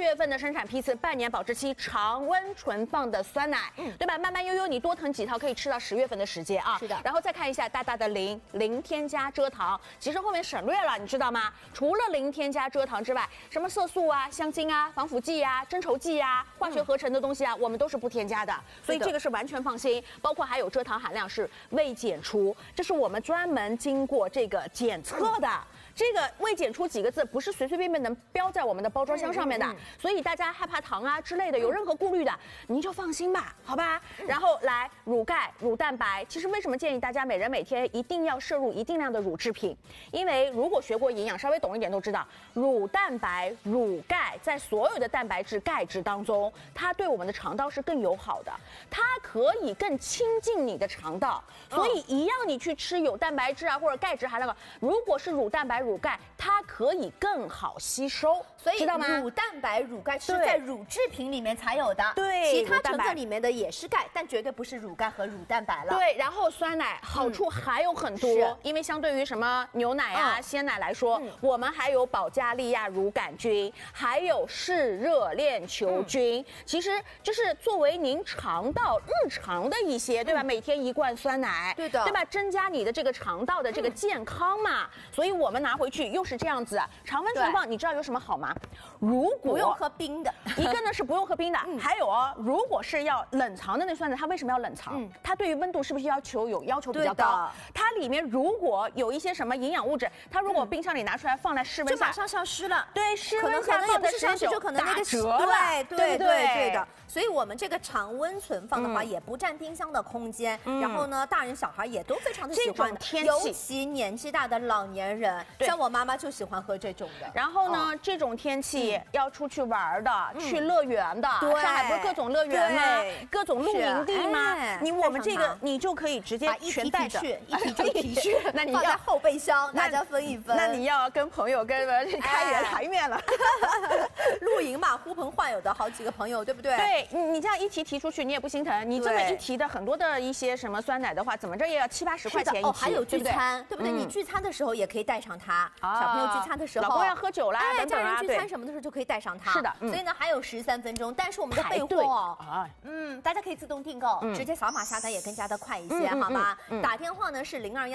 月份的生产批次，半年保质期，常温存放的酸奶，对吧？慢慢悠悠，你多囤几套可以吃到10月份的时间啊。 是的。 然后再看一下大大的零添加蔗糖，其实后面省略了，你知道吗？除了零添加蔗糖之外，什么色素啊、香精啊、防腐剂啊、增稠剂啊、化学合成的东西啊，我们都是不添加的，所以这个是完全放心。包括还有蔗糖含量是未检出，这是我们专门经过这个检测的。这个未检出几个字不是随随便便能标在我们的包装箱上面的，所以大家害怕糖啊之类的，有任何顾虑的，您就放心吧，好吧？然后来乳钙、乳蛋白，其实为什么建议大家每人每天一定要摄入一定量的乳制品？因为如果学过营养，稍微懂一点都知道，乳蛋白、乳钙在所有的蛋白质、钙质当中，它对我们的肠道是更友好的，它可以更亲近你的肠道，所以一样你去吃有蛋白质啊或者钙质含量，如果是乳蛋白、乳钙，它可以更好吸收， 所以知道吗？ 乳蛋白、乳钙是在乳制品里面才有的， 对， 其他成分里面的也是钙，但绝对不是乳钙和乳蛋白了。 对，然后酸奶好处还有很多，因为相对于什么牛奶啊、鲜奶来说，我们还有保加利亚乳杆菌，还有嗜热链球菌，其实就是作为您肠道日常的一些，对吧？每天1罐酸奶， 对的， 对吧？增加你的这个肠道的这个健康嘛，所以我们拿回去又是这样子，常温存放，你知道有什么好吗？如果不用喝冰的， 一个呢是不用喝冰的，还有哦，如果是要冷藏的那酸奶，它为什么要冷藏？它对于温度是不是要求比较高？它里面如果有一些什么营养物质，它如果冰箱里拿出来放在室温下， 就马上消失了。 对，室温下放的时间就可能那个折了， 对的。所以我们这个常温存放的话，也不占冰箱的空间，然后呢，大人小孩也都非常的喜欢，尤其年纪大的老年人，像我妈妈就喜欢喝这种的。 然后呢，这种天气要出去玩的，去乐园的，上海不是各种乐园吗？各种露营地吗？我们这个你就可以直接全带着， 一提就提去， 那你放在后备箱，大家分一分。 那你要跟朋友跟开源台面了， 露营嘛，呼朋唤友的好几个朋友，对不对？ 对，你这样一提出去，你也不心疼。你这么一提的很多的一些什么酸奶的话，怎么着也要70、80块钱一提。 哦，还有聚餐，对不对？你聚餐的时候也可以带上它。小朋友聚餐的时候， 老公要喝酒啦， 家人聚餐什么的时候就可以带上它。 是的， 所以呢还有13分钟，但是我们的备货哦，大家可以自动订购，直接扫码下单也更加的快一些，好吗？打电话呢是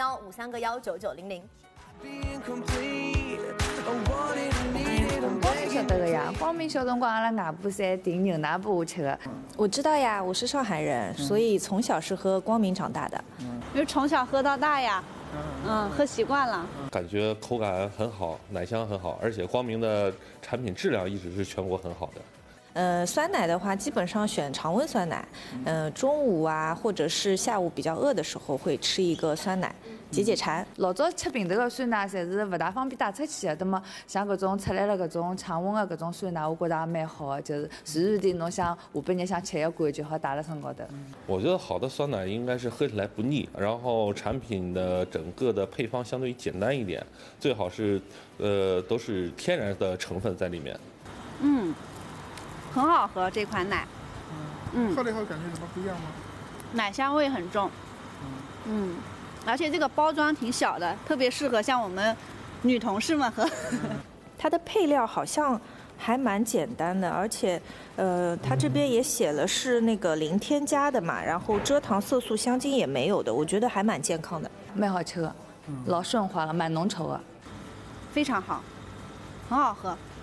02153919900。 光明晓得个呀，光明小辰光阿拉外婆侪订牛奶拨我吃的。 我知道呀，我是上海人，所以从小是喝光明长大的。 因为从小喝到大呀，喝习惯了。 感觉口感很好，奶香很好，而且光明的产品质量一直是全国很好的。 酸奶的话，基本上选常温酸奶。中午啊，或者是下午比较饿的时候，会吃一个酸奶，解馋。 老早吃瓶头的酸奶，侪是不大方便带出去的。那么像搿种出来了搿种常温的搿种酸奶，我觉得也蛮好的，就是随时地侬想下半日想吃一罐就好带辣身高头。 我觉得好的酸奶应该是喝起来不腻，然后产品的整个的配方相对于简单一点，最好是都是天然的成分在里面。 很好喝这款奶， 喝了以后感觉什么不一样吗？ 奶香味很重，而且这个包装挺小的，特别适合像我们女同事们喝。 它的配料好像还蛮简单的，而且它这边也写了是那个零添加的嘛，然后蔗糖、色素、香精也没有的，我觉得还蛮健康的， 蛮好吃的，老顺滑了，蛮浓稠的， 非常好，很好喝。